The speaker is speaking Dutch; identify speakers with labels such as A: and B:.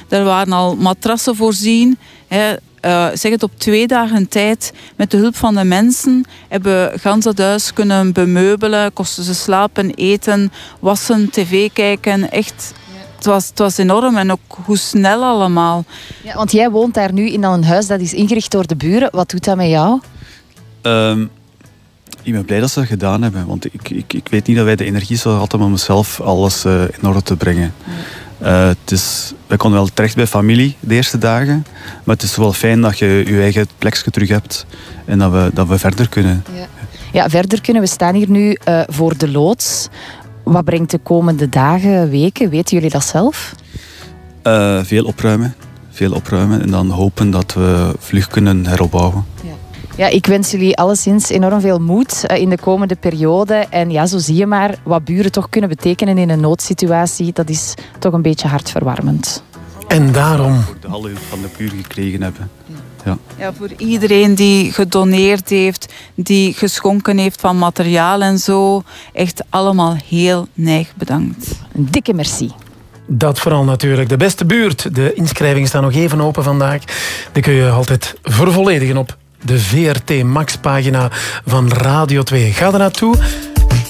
A: Er waren al matrassen voorzien. Zeg het op 2 dagen tijd, met de hulp van de mensen, hebben we gans het huis kunnen bemeubelen. Kosten ze slapen, eten, wassen, tv kijken. Echt, het was enorm en ook hoe snel allemaal.
B: Ja, want jij woont daar nu in een huis dat is ingericht door de buren. Wat doet dat met jou?
C: Ik ben blij dat ze dat gedaan hebben. Want ik weet niet dat wij de energie zo hadden om zelf alles in orde te brengen. Wij konden wel terecht bij familie de eerste dagen. Maar het is wel fijn dat je je eigen plekje terug hebt. En dat we verder kunnen.
B: Ja, verder kunnen. We staan hier nu voor de loods. Wat brengt de komende dagen, weken? Weten jullie dat zelf?
C: Veel opruimen. Veel opruimen. En dan hopen dat we vlug kunnen heropbouwen.
B: Ja, ik wens jullie alleszins enorm veel moed in de komende periode. En ja, zo zie je maar wat buren toch kunnen betekenen in een noodsituatie. Dat is toch een beetje hartverwarmend.
D: En daarom...
C: De alle hulp van de buren gekregen hebben.
A: Ja, voor iedereen die gedoneerd heeft, die geschonken heeft van materiaal en zo. Echt allemaal heel neig bedankt.
B: Een dikke merci.
D: Dat vooral natuurlijk. De beste buurt. De inschrijvingen staan nog even open vandaag. Die kun je altijd vervolledigen op de VRT Max pagina van Radio 2. Ga er naartoe